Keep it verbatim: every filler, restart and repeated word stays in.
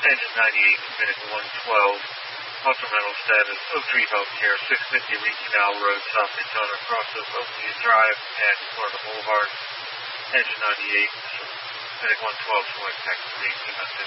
engine ninety-eight, Medical one twelve, ultra-mental status, Oak Tree Healthcare, six fifty Regional Road, South Daytona, across of Oakview Drive and Florida Boulevard, engine ninety-eight, Medical one twelve, select taxi, message.